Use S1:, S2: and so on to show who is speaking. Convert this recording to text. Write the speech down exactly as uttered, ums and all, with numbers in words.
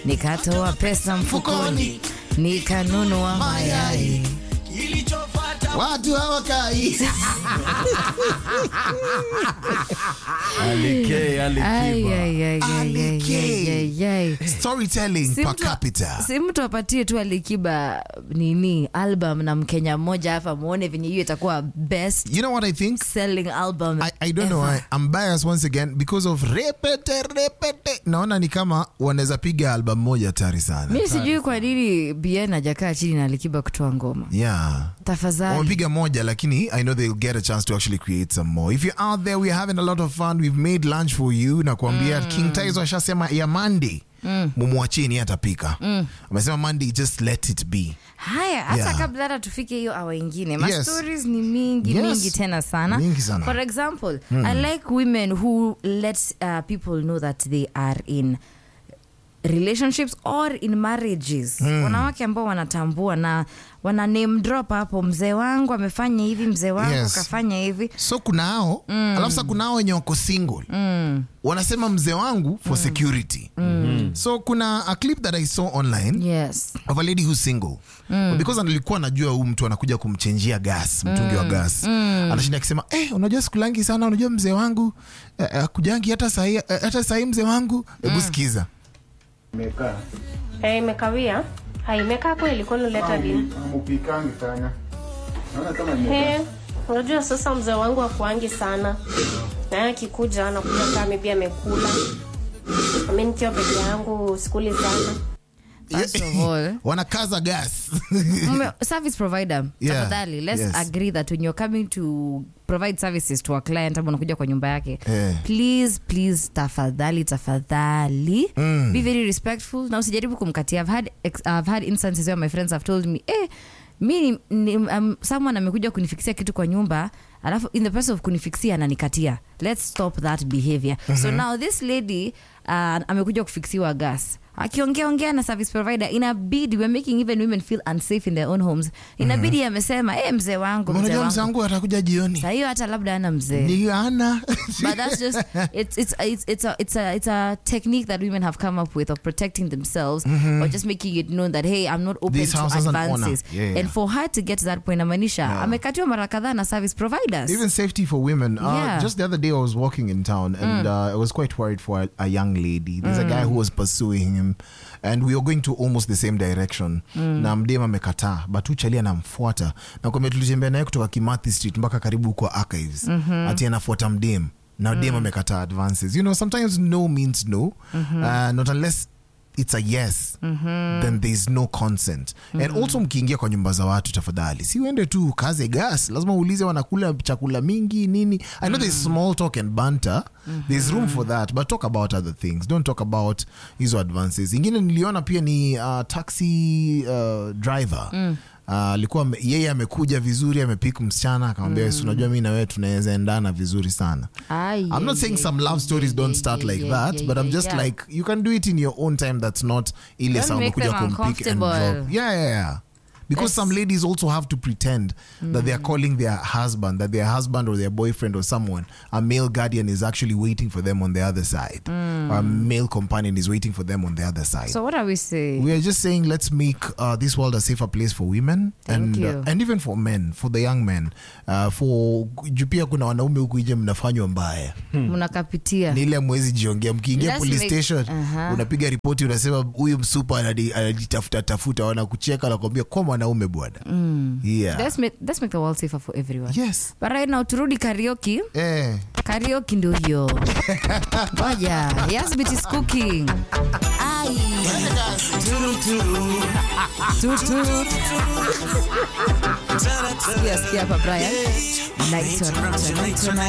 S1: nikatoa pesa mfukoni, nikanunua mayai.
S2: Watu hawakai.
S3: Alike,
S1: Alikiba.
S2: Storytelling per capita.
S1: Si mtu apatie tu Alikiba nini album na Mkenya mmoja hapa muone venye hiyo itakuwa best.
S2: You know what I think?
S1: Selling album.
S2: I, I don't
S1: ever.
S2: know. I, I'm biased once again because of repete repete. Naona ni kama wanaweza piga album moja tari sana.
S1: Mimi sijui kwa nini Bien hajakaa chini na Alikiba kutoa ngoma.
S2: Yeah.
S1: Tafadhali.
S2: Wamepiga moja lakini I know they'll get a chance to actually create some more. If you're out there, we're having a lot of fun. We've made lunch for you. Na kuambia mm. King Taizo ashasema ya Monday. Mm. Mumuachini atapika. Mm. Amesema Monday just let it be.
S1: Haya, hata
S2: Yeah.
S1: kabla hata tufike hiyo awa ingine. Ma
S2: Yes.
S1: stories ni mingi,
S2: Yes.
S1: mingi tena sana.
S2: Mingi sana.
S1: For example, mm. I like women who let uh, people know that they are in relationships or in marriages. Mm. Wanawake ambao wanatambua na wana name drop hapo, mzee wangu amefanya hivi, mzee wangu
S2: Yes.
S1: kafanya hivi.
S2: So kuna hao, mm. alafu sa kuna hao wenye wako single. Mm. Wanasema mzee wangu for mm. security. Mm. So kuna a clip that I saw online.
S1: Yes.
S2: Of a lady who's single. Mm. Because nilikuwa najua huyu mtu anakuja kumchenjia gas, mtungi wa gas. Mm. Anashinda akisema, "Eh, unajua sikulangi sana, unajua mzee wangu, eh, eh, kujangi hata sahi eh, hata sahi mzee wangu." Hebu mm. sikiza.
S4: Mekaa. Eh, imekawia. Hai, imekaa kweli kwani leta dini.
S5: Mupikangi sana. Naona kama imekaa.
S4: Eh, unajua sasa mzee wangu akuangi sana. Na yeye akikuja anakuja kama maybe amekula. Mimi nikiwa peke yangu sikuli sana.
S1: First of all,
S2: wanakaza gas.
S1: service provider,
S2: Yeah.
S1: tafadhali, let's
S2: Yes.
S1: agree that when you're coming to provide services to a client ama unakuja kwa nyumba yake,
S2: Yeah.
S1: please please tafadhali tafadhali mm. be very respectful na usijaribu kumkatia. I've had ex- I've had instances where my friends have told me, eh mimi um, someone amekuja kunifikisia kitu kwa nyumba, alafu in the process of kunifikisia ananikatia. Let's stop that behavior. Mm-hmm. So now this lady uh, amekuja kufiksiwa gas, akiongea ongea na service provider, inabidi we're making even women feel unsafe in their own homes. Inabidi mm-hmm. amesema, eh mzee wangu, mzee
S2: Unajua mzee
S1: wangu
S2: wangu atakuja jioni.
S1: sasa hiyo hata labda ana mzee.
S2: Ni ana.
S1: But that's just it's it's it's it's a it's a it's a technique that women have come up with of protecting themselves, mm-hmm. or just making it known that hey, I'm not open
S2: This
S1: to
S2: house has an
S1: advances.
S2: owner. Yeah, yeah.
S1: And for her to get to that point, Amanisha,
S2: Yeah.
S1: amekatiwa mara kadhaa na service providers.
S2: Even safety for women. Uh,
S1: Yeah.
S2: Just the other day I was walking in town and mm. uh, I was quite worried for a, a young lady. There's mm. a guy who was pursuing him and we were going to almost the same direction. Mm. Na mdema amekataa, but uchali anamfuata. Na kwa tulitembea naye kutoka Kimathi Street mpaka karibu kwa Archives. Mm-hmm. Ati anafuata mdem. Na mdem amekataa advances. You know, sometimes no means no. Mm-hmm. Uh, not unless it's a yes, mm-hmm. then there's no consent. Mm-hmm. And also mkiingia kwa nyumba za watu tafadhali, si uende tu kaze gas, lazima uulize wanakula chakula mingi nini. I know mm-hmm. there's small talk and banter, mm-hmm. there's room for that, but talk about other things. Don't talk about hizo advances. Ingine niliona pia ni uh, taxi uh, driver. Mm. alikuwa uh, yeye amekuja vizuri, amepick msichana akamwambia mm. unajua mimi na wewe tunaweza endana vizuri sana.
S1: Ay,
S2: I'm not
S1: yeah,
S2: saying
S1: yeah,
S2: some love stories
S1: yeah,
S2: don't
S1: yeah,
S2: start
S1: yeah,
S2: like
S1: yeah,
S2: that,
S1: yeah,
S2: but I'm
S1: yeah,
S2: just
S1: yeah.
S2: like you can do it in your own time. That's not ile
S1: Don't
S2: saa
S1: make
S2: umekuja
S1: them
S2: kumpick and
S1: uncomfortable.
S2: drop. Yeah, yeah, yeah. Because
S1: That's-
S2: some ladies also have to pretend mm. that they are calling their husband, that their husband or their boyfriend or someone, a male guardian is actually waiting for them on the other side. Mm. Or a male companion is waiting for them on the other side.
S1: So what are we saying?
S2: We are just saying let's make uh, this world a safer place for women.
S1: Thank
S2: and
S1: you.
S2: Uh, and even for men, for the young men. Uh, for jupia kuna wanaume huku nje mnafanywa mbaya.
S1: Mnakapitia.
S2: Ni ile mwezi jiongea mkiingia
S1: Let's
S2: police
S1: make-
S2: station,
S1: uh-huh.
S2: unapiga ripoti unasema huyu msupa anadi- anajitafuta tafuta, wanakucheka na kuambia kwa mwanaume bwana. Mm. Yeah.
S1: Let's make let's make the world safer for everyone.
S2: Yes.
S1: But right now turudi karaoke.
S2: Eh.
S1: Karaoke ndio hiyo. Ngoja, Yasbit is cooking. Ai. Turu turu. Turu turu. Sikia sikia hapa Brian. Naitwa naitwa naitwa